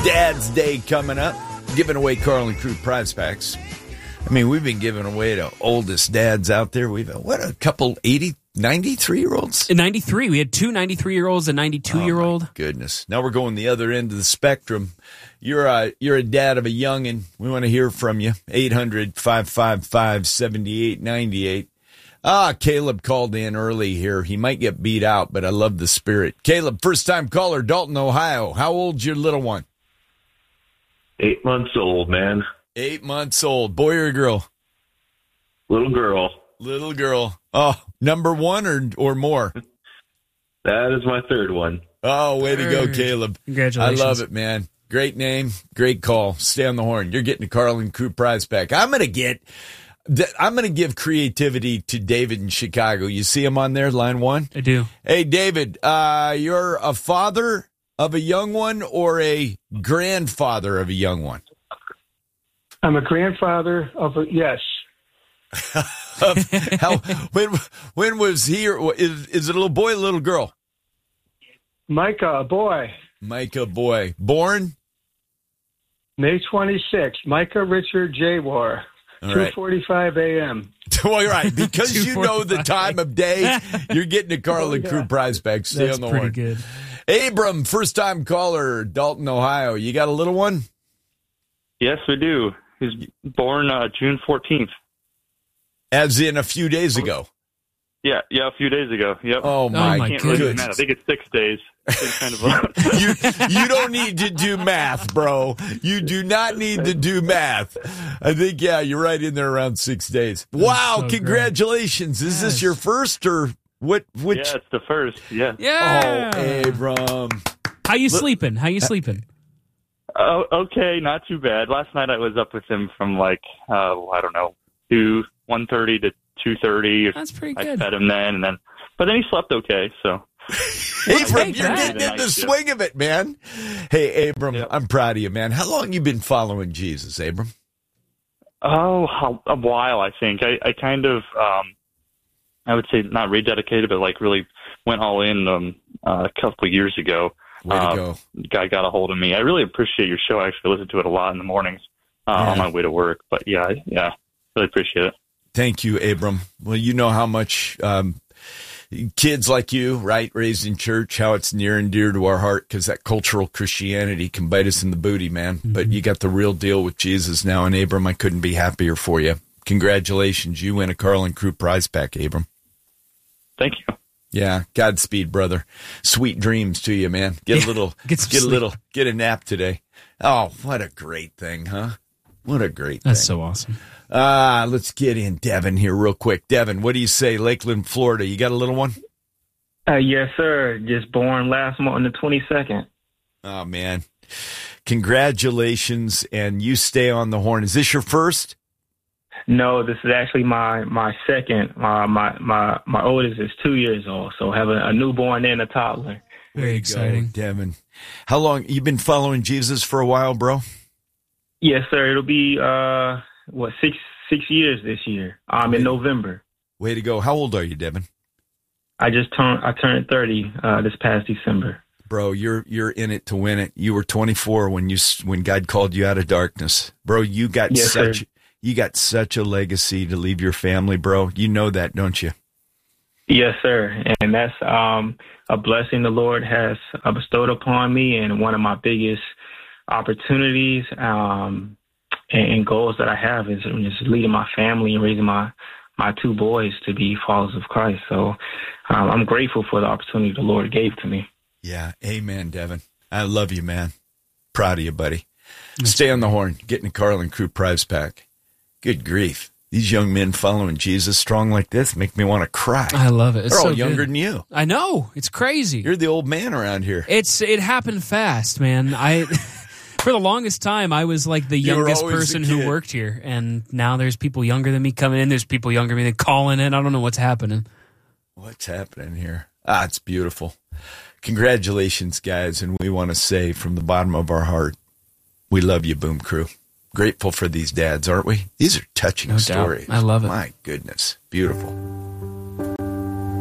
Dad's Day coming up. Giving away Carl and Crew prize packs. I mean, we've been giving away to oldest dads out there. We've what, a couple 93-year-olds? 93. We had two 93-year-olds, a 92-year-old. Oh, my goodness. Now we're going the other end of the spectrum. You're a dad of a youngin'. We want to hear from you. 800-555-7898. Caleb called in early here. He might get beat out, but I love the spirit. Caleb, first-time caller, Dalton, Ohio. How old's your little one? 8 months old, man. 8 months old. Boy or girl? Little girl. Little girl. Oh, number one or more? That is my third one. Oh, way to go, Caleb. Congratulations. I love it, man. Great name, great call. Stay on the horn. You're getting the Carl and Crew prize pack. I'm going to give creativity to David in Chicago. You see him on there, line one? I do. Hey, David, you're a father of a young one or a grandfather of a young one? I'm a grandfather of a, yes. When was he, or is it a little boy or a little girl? Micah, a boy. Micah, boy. Born? May 26th. Micah Richard J. War. 2:45 a.m. Well, you're right. Because you know the time of day, you're getting a Carl and Crew prize pack. Stay on the horn. That's pretty good. Abram, first-time caller, Dalton, Ohio. You got a little one? Yes, we do. He's born June 14th. As in a few days ago? Yeah, a few days ago. Yep. Oh, my goodness. I think it's 6 days. It's kind of you don't need to do math, bro. You do not need to do math. I think, yeah, you're right in there around 6 days. Wow, so congratulations. Is this your first or which? Yeah, it's the first. Yeah. Yeah. Oh, Abram. How you sleeping? Oh, okay, not too bad. Last night I was up with him from like, I don't know, 1:30 to 2:30. That's pretty I good. fed him then, but then he slept okay, so. Abram, you're getting in the swing of it, man. Hey, Abram, yep. I'm proud of you, man. How long you been following Jesus, Abram? Oh, a while, I think. I kind of, I would say not rededicated, but like really went all in a couple of years ago. Way to go. Guy got a hold of me. I really appreciate your show. I actually listen to it a lot in the mornings on my way to work. But yeah, really appreciate it. Thank you, Abram. Well, you know how much kids like you, right, raised in church, how it's near and dear to our heart because that cultural Christianity can bite us in the booty, man. Mm-hmm. But you got the real deal with Jesus now. And, Abram, I couldn't be happier for you. Congratulations. You win a Carl and Crew prize pack, Abram. Thank you. Yeah, Godspeed, brother. Sweet dreams to you, man. Get a nap today. Oh, what a great thing, huh? What a great thing. That's so awesome. Let's get in Devin here real quick. Devin, what do you say? Lakeland, Florida. You got a little one? Yes, sir. Just born last month on the 22nd. Oh, man. Congratulations, and you stay on the horn. Is this your first? No, this is actually my second. My oldest is 2 years old, so having a newborn and a toddler. Very exciting. Go, Devin. How long you been following Jesus for a while, bro? Yes, sir. It'll be 6 years this year. In November. Way to go. How old are you, Devin? I turned 30 this past December. Bro, you're in it to win it. You were 24 when God called you out of darkness. Bro, you got such a legacy to leave your family, bro. You know that, don't you? Yes, sir. And that's a blessing the Lord has bestowed upon me, and one of my biggest opportunities and goals that I have is just leading my family and raising my two boys to be followers of Christ. So I'm grateful for the opportunity the Lord gave to me. Yeah. Amen, Devin. I love you, man. Proud of you, buddy. Stay on the horn. Getting a Carl and Crew prize pack. Good grief. These young men following Jesus strong like this make me want to cry. I love it. It's They're all so younger good. than you. I know. It's crazy. You're the old man around here. It happened fast, man. For the longest time, I was like the youngest person who worked here, and now there's people younger than me coming in. There's people younger than me calling in. I don't know what's happening. What's happening here? It's beautiful. Congratulations, guys, and we want to say from the bottom of our heart, we love you, Boom Crew. Grateful for these dads, aren't we? These are touching stories. I love it. My goodness. Beautiful.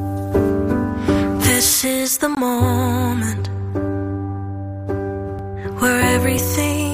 This is the moment where everything